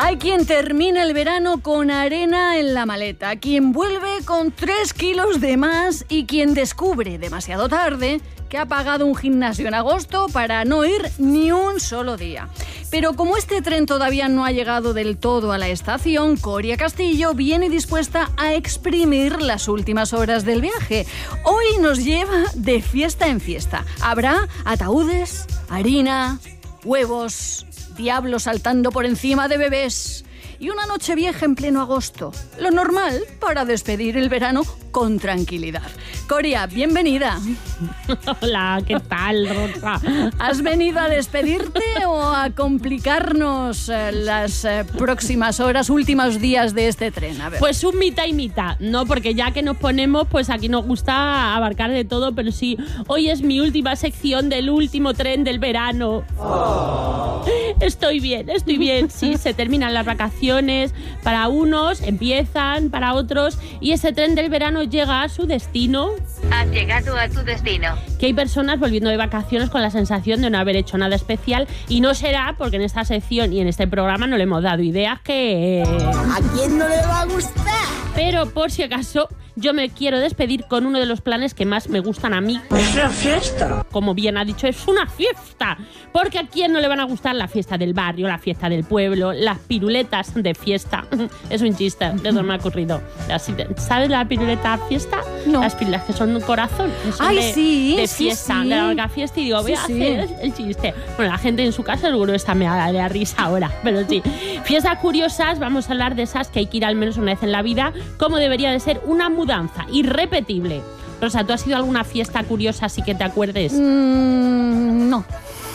Hay quien termina el verano con arena en la maleta, quien vuelve con 3 kilos de más y quien descubre demasiado tarde que ha pagado un gimnasio en agosto para no ir ni un solo día. Pero como este tren todavía no ha llegado del todo a la estación, Coria Castillo viene dispuesta a exprimir las últimas horas del viaje. Hoy nos lleva de fiesta en fiesta. Habrá ataúdes, harina, huevos, diablos saltando por encima de bebés y una noche vieja en pleno agosto. Lo normal para despedir el verano con tranquilidad. Coria, bienvenida. Hola, ¿qué tal, Rosa? ¿Has venido a despedirte o a complicarnos las próximas horas, últimos días de este tren? A ver. Pues un mitad y mitad, ¿no? Porque ya que nos ponemos, pues aquí nos gusta abarcar de todo, pero sí, hoy es mi última sección del último tren del verano. Oh. Estoy bien, sí, se terminan las vacaciones, para unos empiezan, para otros, y ese tren del verano llega a su destino. Has llegado a tu destino. Que hay personas volviendo de vacaciones con la sensación de no haber hecho nada especial, y no será porque en esta sección y en este programa no le hemos dado ideas que... ¿A quién no le va a gustar? Pero por si acaso, yo me quiero despedir con uno de los planes que más me gustan a mí. Es una fiesta. Como bien ha dicho, es una fiesta. Porque a quién no le van a gustar la fiesta del barrio, la fiesta del pueblo, las piruletas de fiesta. Es un chiste, de eso me ha ocurrido. ¿Sabes la piruleta fiesta? No. Las piruletas que son un corazón. Son Ay, de, sí, de sí, fiesta, sí. de la larga fiesta. Y digo, voy a hacer el chiste. Bueno, la gente en su casa seguro está me da la risa ahora. Pero sí. Fiestas curiosas, vamos a hablar de esas que hay que ir al menos una vez en la vida, como debería de ser una mudanza irrepetible. Rosa, ¿tú has ido a alguna fiesta curiosa así que te acuerdes? No.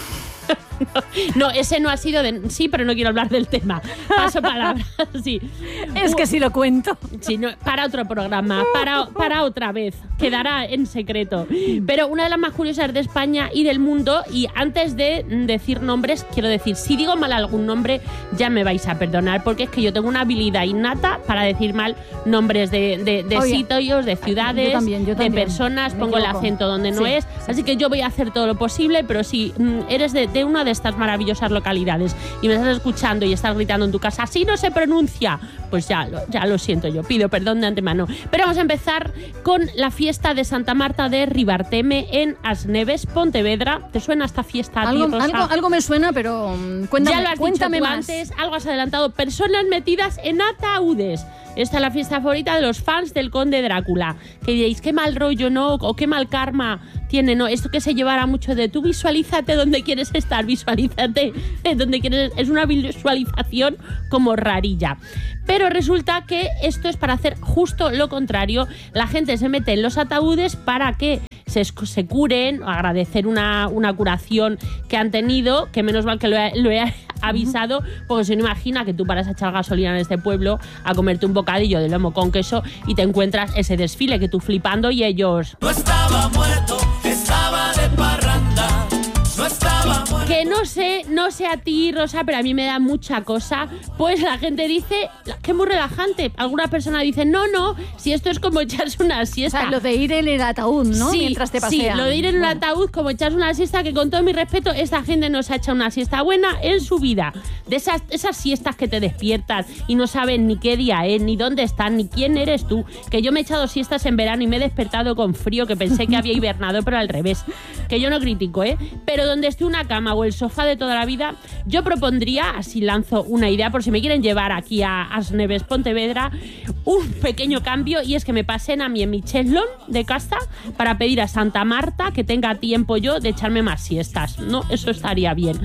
No, ese no ha sido de... Sí, pero no quiero hablar del tema. Paso palabra, sí. Es que si lo cuento. Sí, no, para otro programa, para otra vez. Quedará en secreto. Pero una de las más curiosas de España y del mundo, y antes de decir nombres, quiero decir, si digo mal algún nombre, ya me vais a perdonar, porque es que yo tengo una habilidad innata para decir mal nombres de sitios, de ciudades, yo también. De personas, pongo el acento donde no es. Así que yo voy a hacer todo lo posible, pero si eres de una de estas maravillosas localidades y me estás escuchando y estás gritando en tu casa, así no se pronuncia, pues ya lo siento, yo pido perdón de antemano. Pero vamos a empezar con la fiesta de Santa Marta de Ribarteme en Asneves, Pontevedra. ¿Te suena esta fiesta a ti, Rosa? Algo me suena, pero cuéntame, ya lo has cuéntame dicho más. Antes, algo has adelantado. Personas metidas en ataúdes. Esta es la fiesta favorita de los fans del Conde Drácula. Que diréis, qué mal rollo, ¿no? O qué mal karma tiene, ¿no? Esto que se llevará mucho de tú visualízate donde quieres estar, visualízate donde quieres. Es una visualización como rarilla. Pero resulta que esto es para hacer justo lo contrario. La gente se mete en los ataúdes para que se curen, agradecer una curación que han tenido, que menos mal que lo he avisado, porque si no, imagina que tú paras a echar gasolina en este pueblo a comerte un bocadillo de lomo con queso y te encuentras ese desfile que tú flipando y ellos... No estaba muerto, estaba de parranda. No estaba muerto. Que no sé a ti, Rosa, pero a mí me da mucha cosa. Pues la gente dice que es muy relajante. Alguna persona dice, no, si esto es como echarse una siesta. O sea, lo de ir en el ataúd, ¿no? Sí, mientras te pasean. Sí, lo de ir en un ataúd como echarse una siesta, que con todo mi respeto, esta gente no se ha echado una siesta buena en su vida. De esas siestas que te despiertas y no saben ni qué día es, ni dónde están, ni quién eres tú. Que yo me he echado siestas en verano y me he despertado con frío, que pensé que había hibernado, pero al revés. Que yo no critico, pero donde esté una cama o el sofá de toda la vida, yo propondría, así lanzo una idea por si me quieren llevar aquí a Asneves, Pontevedra, un pequeño cambio, y es que me pasen a mí en mi cheslón de casa para pedir a Santa Marta que tenga tiempo yo de echarme más siestas, ¿no? Eso estaría bien.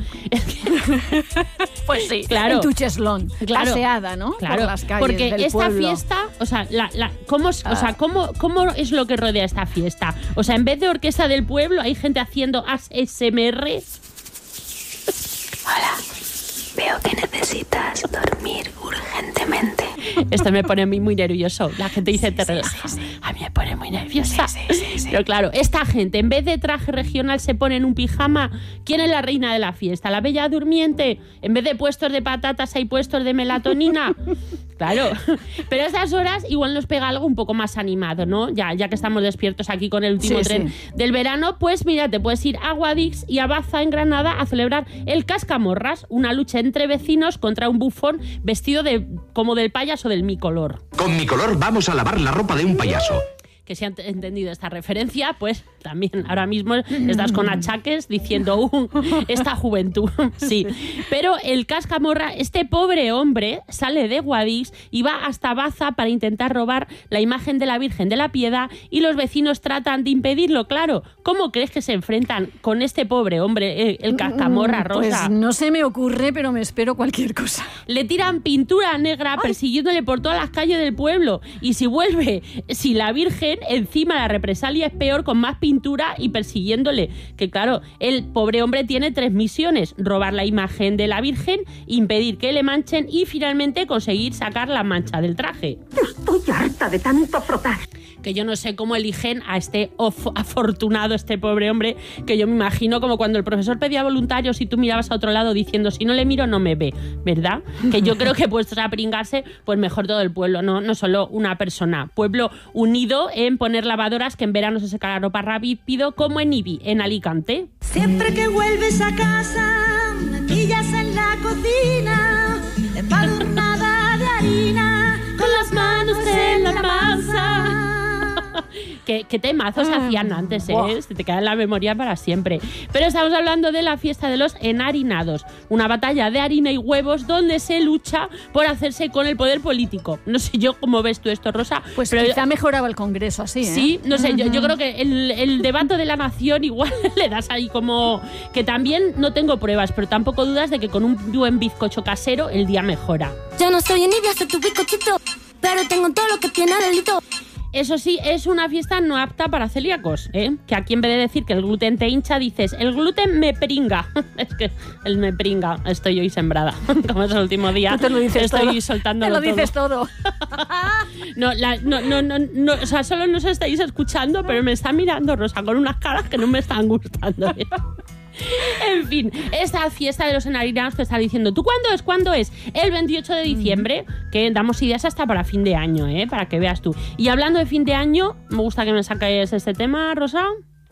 Pues sí, claro. En tu cheslón, claro, paseada, ¿no? Claro, por las calles porque del esta pueblo. fiesta, o sea, ¿cómo es lo que rodea esta fiesta? O sea, en vez de orquesta del pueblo, hay gente haciendo ASMR. Hola, veo que necesitas dormir urgentemente. Esto me pone a mí muy nervioso. La gente dice te relaja. Sí. A mí me pone muy nerviosa. Sí. Pero claro, esta gente, en vez de traje regional, se pone en un pijama. ¿Quién es la reina de la fiesta? ¿La bella durmiente? En vez de puestos de patatas, hay puestos de melatonina. Claro, pero a estas horas igual nos pega algo un poco más animado, ¿no? Ya que estamos despiertos aquí con el último tren del verano, pues mira, te puedes ir a Guadix y a Baza, en Granada, a celebrar el Cascamorras, una lucha entre vecinos contra un bufón vestido como del payaso del Mi Color. Con Mi Color vamos a lavar la ropa de un payaso. Que si han entendido esta referencia, pues también ahora mismo estás con achaques diciendo esta juventud. Sí, pero el Cascamorra, este pobre hombre, sale de Guadix y va hasta Baza para intentar robar la imagen de la Virgen de la Piedad y los vecinos tratan de impedirlo, claro. ¿Cómo crees que se enfrentan con este pobre hombre, el Cascamorra, Rosa? Pues no se me ocurre, pero me espero cualquier cosa. Le tiran pintura negra persiguiéndole por todas las calles del pueblo y si la Virgen, encima la represalia es peor, con más pintura y persiguiéndole. Que claro, el pobre hombre tiene 3 misiones: robar la imagen de la Virgen, impedir que le manchen y finalmente conseguir sacar la mancha del traje. Estoy harta de tanto frotar. Que yo no sé cómo eligen a este afortunado, este pobre hombre, que yo me imagino como cuando el profesor pedía voluntarios y tú mirabas a otro lado diciendo, si no le miro no me ve, ¿verdad? Que yo creo que puestos a pringarse, pues mejor todo el pueblo, no solo una persona. Pueblo unido en poner lavadoras, que en verano se seca la ropa rápido, como en Ibi, en Alicante. Siempre que vuelves a casa, me pillas en la cocina, empadurnada de harina, con las manos en la masa. ¿Qué temazos hacían antes, ¿eh? Se te queda en la memoria para siempre. Pero estamos hablando de la fiesta de los enharinados, una batalla de harina y huevos donde se lucha por hacerse con el poder político. No sé yo cómo ves tú esto, Rosa. Pues pero quizá mejoraba el Congreso así, ¿eh? Sí, no sé, yo creo que el debate de la nación igual le das ahí como... Que también no tengo pruebas, pero tampoco dudas de que con un buen bizcocho casero el día mejora. Yo no soy envidia de tu bizcochito, pero tengo todo lo que tiene delito. Eso sí, es una fiesta no apta para celíacos, ¿eh? Que aquí en vez de decir que el gluten te hincha, dices, el gluten me pringa. Es que el me pringa, estoy hoy sembrada. Como es el último día, te lo dices estoy todo. soltándolo todo. Te lo dices todo. No, o sea, solo nos estáis escuchando, pero me está mirando Rosa con unas caras que no me están gustando, ¿eh? En fin, esta fiesta de los enharinados te está diciendo, ¿tú cuándo es? El 28 de diciembre, que damos ideas hasta para fin de año, para que veas tú. Y hablando de fin de año, me gusta que me saques este tema, Rosa.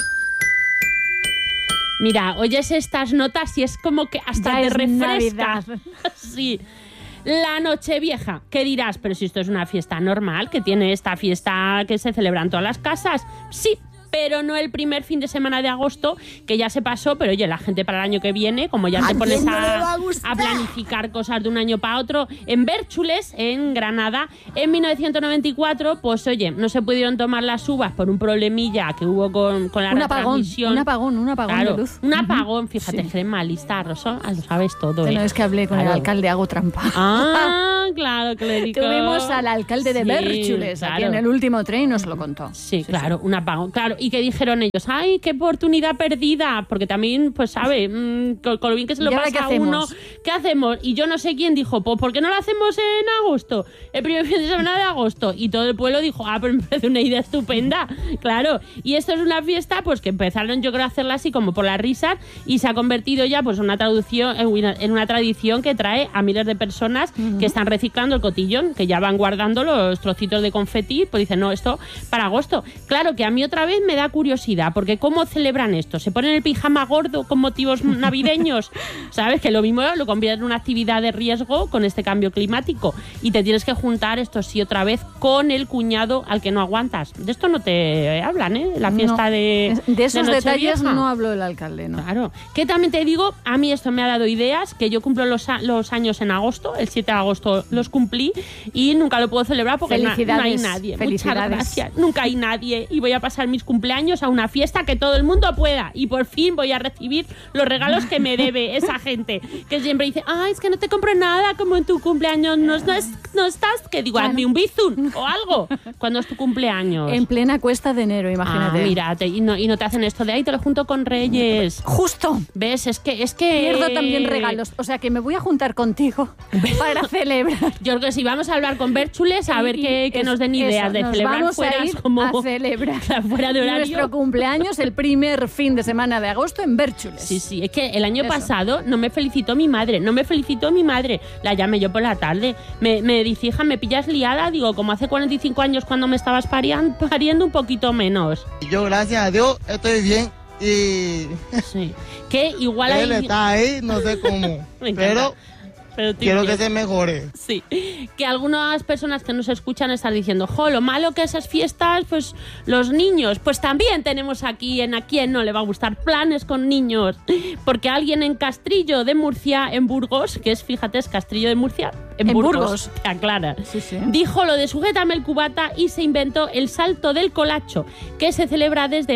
Mira, oyes estas notas y es como que hasta te refresca. Sí. La Nochevieja, ¿qué dirás? Pero si esto es una fiesta normal, que tiene esta fiesta que se celebra en todas las casas. Sí, pero no el primer fin de semana de agosto, que ya se pasó, pero oye, la gente para el año que viene, como ya te pones a planificar cosas de un año para otro, en Bérchules, en Granada, en 1994, pues oye, no se pudieron tomar las uvas por un problemilla que hubo con la retransmisión. Un apagón claro, de luz. Un apagón, fíjate, que mal lista, Rosa, lo sabes todo. No, es que hablé con el alcalde, hago trampa. Ah, claro, que le digo. Tuvimos al alcalde de Bérchules, aquí en el último tren, y nos lo contó. Sí, claro, un apagón, claro. Y que dijeron ellos, ¡ay, qué oportunidad perdida! Porque también, pues, sabe, con lo bien que se lo pasa a uno, ¿qué hacemos? Y yo no sé quién dijo, pues, ¿por qué no lo hacemos en agosto? El primer fin de semana de agosto. Y todo el pueblo dijo, pero me parece una idea estupenda. Claro. Y esto es una fiesta, pues, que empezaron, yo creo, a hacerla así como por las risas y se ha convertido ya, pues, en una tradición que trae a miles de personas que están reciclando el cotillón, que ya van guardando los trocitos de confeti, pues dicen, no, esto para agosto. Claro que a mí otra vez me da curiosidad, porque ¿cómo celebran esto? ¿Se ponen el pijama gordo con motivos navideños? ¿Sabes? Que lo mismo lo convierten en una actividad de riesgo con este cambio climático y te tienes que juntar, esto sí, otra vez con el cuñado al que no aguantas. De esto no te hablan, ¿eh? La fiesta de esos de detalles no habló el alcalde, ¿no? Claro. Que también te digo, a mí esto me ha dado ideas, que yo cumplo los años en agosto, el 7 de agosto los cumplí y nunca lo puedo celebrar porque no hay nadie. Muchas gracias. Nunca hay nadie y voy a pasar mis cumpleaños a una fiesta que todo el mundo pueda y por fin voy a recibir los regalos que me debe esa gente que siempre dice, es que no te compro nada como en tu cumpleaños no estás, que digo, hazme un bizun o algo cuando es tu cumpleaños. En plena cuesta de enero, imagínate. Mírate, y no te hacen esto de ahí, te lo junto con Reyes. Justo. ¿Ves? Es que pierdo también regalos, o sea que me voy a juntar contigo para celebrar Yo creo que sí, vamos a hablar con Bérchules a ver que nos den ideas de celebrar fuera como a celebrar fuera de horario. Nuestro cumpleaños el primer fin de semana de agosto en Bérchules. Sí, es que el año pasado no me felicitó mi madre. La llamé yo por la tarde. Me dice, hija, ¿me pillas liada? Digo, como hace 45 años cuando me estabas pariendo un poquito menos. Yo, gracias a Dios, estoy bien y... Sí, que igual él está ahí, no sé cómo, pero quiero que se mejore. Sí, que algunas personas que nos escuchan están diciendo, lo malo que esas fiestas, pues los niños, pues también tenemos aquí a quien no le va a gustar planes con niños, porque alguien en Castrillo de Murcia, en Burgos, que es, fíjate, es Castrillo de Murcia, en Burgos, te aclara, sí. Dijo lo de sujétame el cubata y se inventó el salto del colacho, que se celebra desde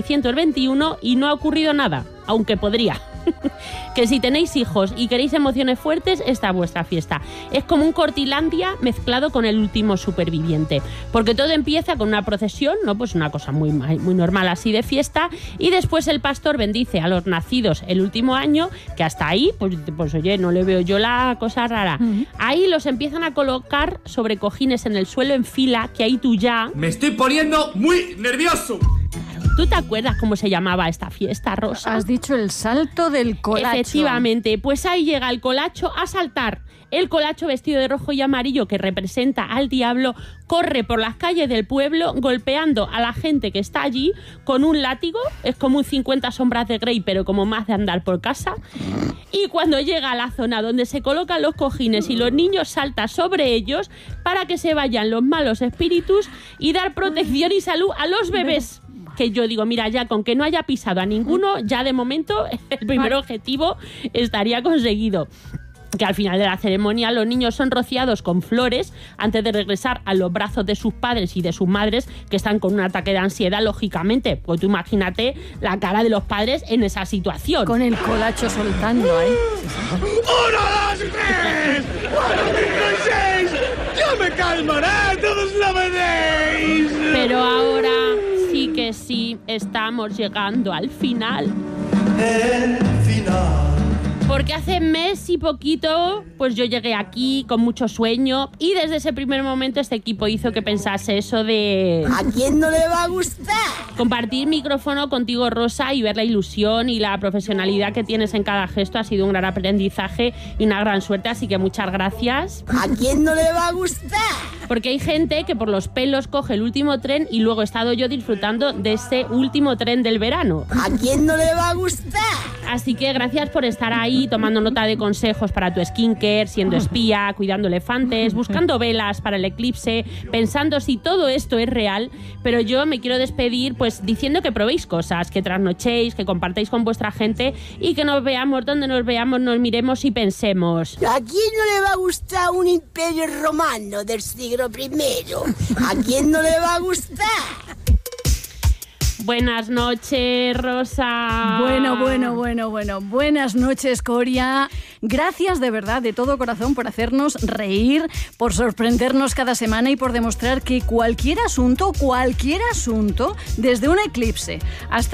1621 y no ha ocurrido nada, aunque podría. Que si tenéis hijos y queréis emociones fuertes, esta es vuestra fiesta. Es como un Cortilandia mezclado con el último superviviente, porque todo empieza con una procesión, ¿no? Pues una cosa muy normal así de fiesta, y después el pastor bendice a los nacidos el último año, que hasta ahí, pues oye, no le veo yo la cosa rara. Ahí los empiezan a colocar sobre cojines en el suelo en fila, que ahí tú ya... Me estoy poniendo muy nervioso. ¿Tú te acuerdas cómo se llamaba esta fiesta, Rosa? Has dicho el salto del colacho. Efectivamente, pues ahí llega el colacho a saltar. El colacho vestido de rojo y amarillo, que representa al diablo, corre por las calles del pueblo golpeando a la gente que está allí con un látigo. Es como un 50 sombras de Grey, pero como más de andar por casa. Y cuando llega a la zona donde se colocan los cojines y los niños, salta sobre ellos para que se vayan los malos espíritus y dar protección y salud a los bebés. Que yo digo, mira, ya con que no haya pisado a ninguno, ya de momento el primer objetivo estaría conseguido. Que al final de la ceremonia los niños son rociados con flores antes de regresar a los brazos de sus padres y de sus madres, que están con un ataque de ansiedad, lógicamente. Pues tú imagínate la cara de los padres en esa situación. Con el colacho soltando ahí. ¡1, 2, 3! ¡4, 5 y 6! ¡Ya me calmaré! ¡Todos lo veréis! Pero ahora sí que sí, estamos llegando al final. El final. Porque hace mes y poquito, pues yo llegué aquí con mucho sueño y desde ese primer momento este equipo hizo que pensase eso de... ¿A quién no le va a gustar? Compartir micrófono contigo, Rosa, y ver la ilusión y la profesionalidad que tienes en cada gesto ha sido un gran aprendizaje y una gran suerte, así que muchas gracias. ¿A quién no le va a gustar? Porque hay gente que por los pelos coge el último tren y luego he estado yo disfrutando de ese último tren del verano. ¿A quién no le va a gustar? Así que gracias por estar ahí tomando nota de consejos para tu skincare, siendo espía, cuidando elefantes, buscando velas para el eclipse, pensando si todo esto es real. Pero yo me quiero despedir pues diciendo que probéis cosas, que trasnochéis, que compartáis con vuestra gente y que nos veamos donde nos veamos, nos miremos y pensemos. ¿A quién no le va a gustar un imperio romano del siglo I? ¿A quién no le va a gustar? Buenas noches, Rosa. Bueno. Buenas noches, Coria. Gracias de verdad, de todo corazón, por hacernos reír, por sorprendernos cada semana y por demostrar que cualquier asunto, desde un eclipse hasta